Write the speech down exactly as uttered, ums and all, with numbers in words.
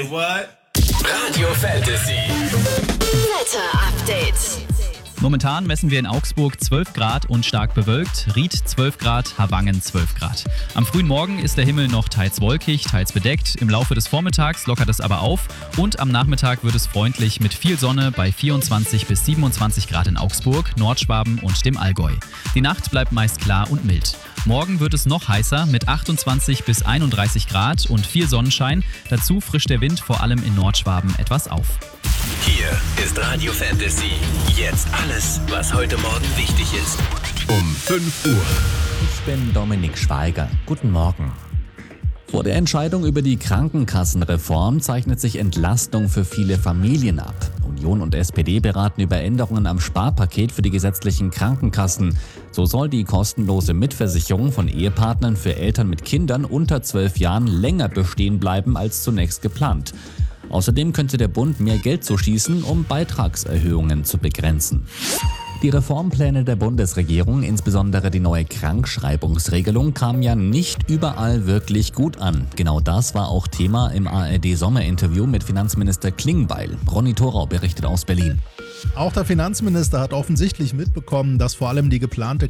What? Radio Fantasy. Wetter Update. Momentan messen wir in Augsburg zwölf Grad und stark bewölkt, Ried zwölf Grad, Havangen zwölf Grad. Am frühen Morgen ist der Himmel noch teils wolkig, teils bedeckt. Im Laufe des Vormittags lockert es aber auf und am Nachmittag wird es freundlich mit viel Sonne bei vierundzwanzig bis siebenundzwanzig Grad in Augsburg, Nordschwaben und dem Allgäu. Die Nacht bleibt meist klar und mild. Morgen wird es noch heißer mit achtundzwanzig bis einunddreißig Grad und viel Sonnenschein. Dazu frischt der Wind vor allem in Nordschwaben etwas auf. Hier ist Radio Fantasy. Jetzt alles, was heute Morgen wichtig ist. Um fünf Uhr. Ich bin Dominik Schweiger. Guten Morgen. Vor der Entscheidung über die Krankenkassenreform zeichnet sich Entlastung für viele Familien ab. Union und S P D beraten über Änderungen am Sparpaket für die gesetzlichen Krankenkassen. So soll die kostenlose Mitversicherung von Ehepartnern für Eltern mit Kindern unter zwölf Jahren länger bestehen bleiben als zunächst geplant. Außerdem könnte der Bund mehr Geld zuschießen, um Beitragserhöhungen zu begrenzen. Die Reformpläne der Bundesregierung, insbesondere die neue Krankschreibungsregelung, kamen ja nicht überall wirklich gut an. Genau das war auch Thema im A R D-Sommerinterview mit Finanzminister Klingbeil. Ronny Thorau berichtet aus Berlin. Auch der Finanzminister hat offensichtlich mitbekommen, dass vor allem die geplante